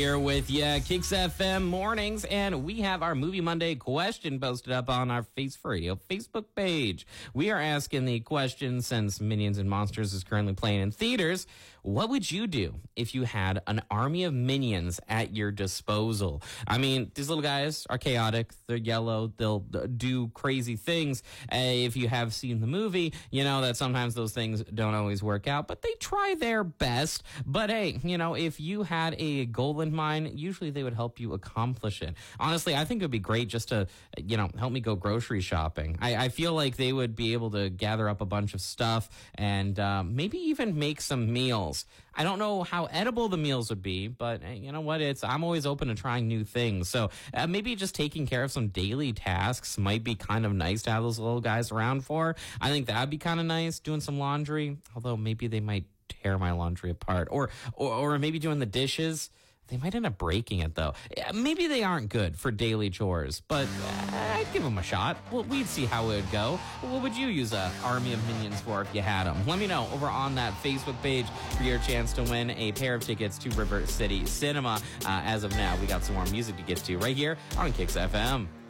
Here with you, Kicks FM mornings, and we have our Movie Monday question posted up on our Face for Radio Facebook page. We are asking the question, since Minions and Monsters is currently playing in theaters, what would you do if you had an army of minions at your disposal? I mean, these little guys are chaotic. They're yellow. They'll do crazy things. If you have seen the movie, you know that sometimes those things don't always work out, but they try their best. But hey, you know, if you had a goal in mind, usually they would help you accomplish it. Honestly, I think it would be great just to, you know, help me go grocery shopping. I feel like they would be able to gather up a bunch of stuff and maybe even make some meals. I don't know how edible the meals would be, but you know what? I'm always open to trying new things. So maybe just taking care of some daily tasks might be kind of nice to have those little guys around for. I think that'd be kind of nice, doing some laundry, although maybe they might tear my laundry apart, or maybe doing the dishes. They might end up breaking it, though. Maybe they aren't good for daily chores, but I'd give them a shot. Well, we'd see how it would go. What would you use an army of minions for if you had them? Let me know over on that Facebook page for your chance to win a pair of tickets to River City Cinema. As of now, we got some more music to get to right here on Kicks FM.